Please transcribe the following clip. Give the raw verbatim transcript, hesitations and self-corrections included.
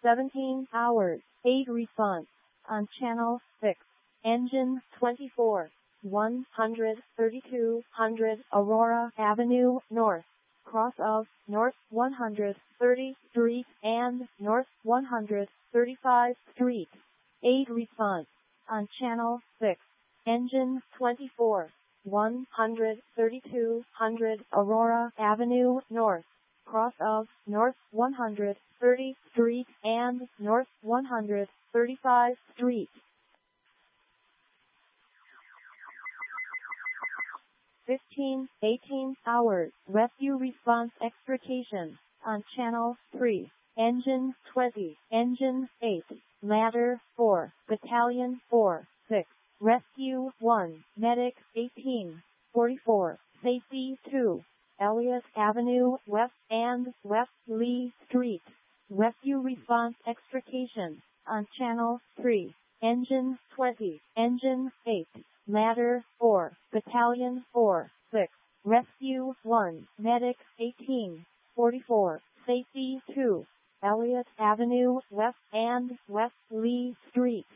seventeen hours, eight response. On channel six, engine twenty-four, one thirty-two hundred Aurora Avenue North, cross of North one hundred thirtieth Street and North one hundred thirty-fifth Street. eight response. On channel six, engine twenty-four, one thirty-two hundred Aurora Avenue North, cross of North one hundred thirtieth Street and North one hundred thirty-fifth Street. fifteen, eighteen hours, rescue response extrication. On channel three, engine twenty, engine eight, ladder four, battalion four, six, rescue one, medic eighteen, forty-four, safety two, Elliott Avenue West and West Lee Street. Rescue response extrication. On channel three, engine twenty, engine eight, ladder four, battalion four, six, rescue one, medic eighteen, forty-four, safety two, Elliott Avenue West and West Lee Street.